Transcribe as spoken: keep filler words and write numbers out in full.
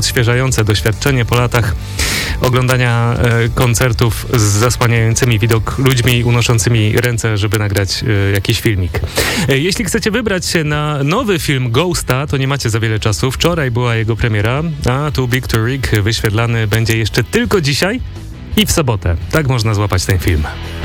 odświeżające doświadczenie po latach oglądania e, koncertów z zasłaniającymi widok ludźmi unoszącymi ręce, żeby nagrać e, jakiś filmik. E, jeśli chcecie wybrać się na nowy film Ghosta, to nie macie za wiele czasu. Wczoraj była jego premiera, a Too Big to Rig wyświetlany będzie jeszcze tylko dzisiaj i w sobotę. Tak można złapać ten film.